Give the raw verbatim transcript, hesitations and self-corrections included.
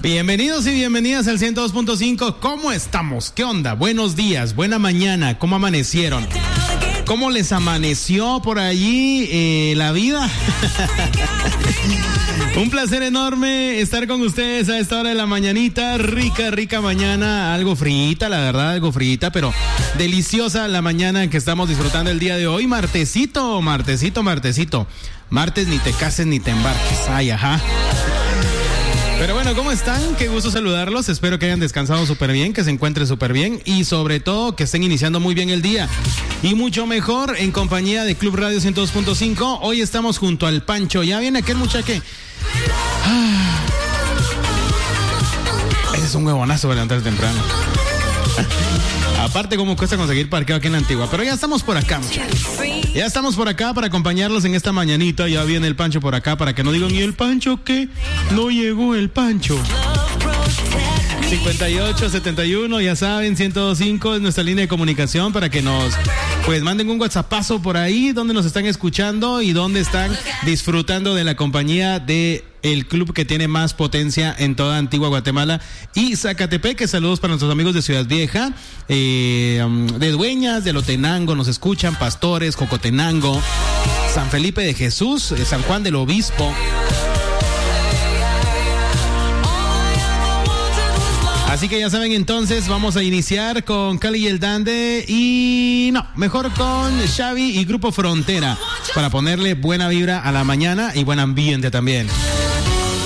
Bienvenidos y bienvenidas al ciento dos punto cinco. ¿Cómo estamos? ¿Qué onda? Buenos días, buena mañana. ¿Cómo amanecieron? ¿Cómo les amaneció por allí eh, la vida? Un placer enorme estar con ustedes a esta hora de la mañanita. Rica, rica mañana. Algo frita, la verdad, algo frita, pero deliciosa la mañana que estamos disfrutando el día de hoy. Martesito, martesito, martesito. Martes ni te cases ni te embarques. Ay, ajá. Pero bueno, ¿cómo están? Qué gusto saludarlos. Espero que hayan descansado súper bien, que se encuentren súper bien y sobre todo que estén iniciando muy bien el día. Y mucho mejor en compañía de Club Radio ciento dos punto cinco. Hoy estamos junto al Pancho. Ya viene aquel muchacho que... Ah, ese es un huevonazo para levantarse temprano. Aparte, cómo cuesta conseguir parqueo aquí en la Antigua. Pero ya estamos por acá, muchachos. Ya estamos por acá para acompañarlos en esta mañanita. Ya viene el Pancho por acá para que no digan, ¿y el Pancho qué? No llegó el Pancho. cincuenta y ocho setenta y uno, ya saben, ciento dos punto cinco es nuestra línea de comunicación para que nos, pues, manden un WhatsAppazo por ahí donde nos están escuchando y donde están disfrutando de la compañía de el club que tiene más potencia en toda Antigua Guatemala y Zacatepec. Saludos para nuestros amigos de Ciudad Vieja, eh, de Dueñas, de Lotenango, nos escuchan, Pastores, Jocotenango, San Felipe de Jesús, San Juan del Obispo. Así que ya saben, entonces vamos a iniciar con Cali y el Dande y no, mejor con Xavi y Grupo Frontera para ponerle buena vibra a la mañana y buen ambiente también.